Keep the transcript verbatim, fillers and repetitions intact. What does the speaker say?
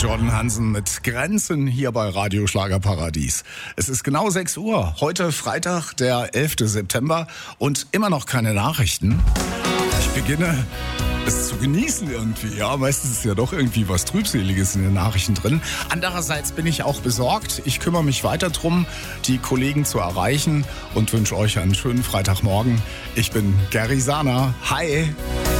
Jordan Hansen mit Grenzen hier bei Radio Schlagerparadies. Es ist genau sechs Uhr. Heute Freitag, der elfter September und immer noch keine Nachrichten. Ich beginne es zu genießen irgendwie. Ja, meistens ist ja doch irgendwie was Trübseliges in den Nachrichten drin. Andererseits bin ich auch besorgt. Ich kümmere mich weiter drum, die Kollegen zu erreichen und wünsche euch einen schönen Freitagmorgen. Ich bin Gary Sana. Hi!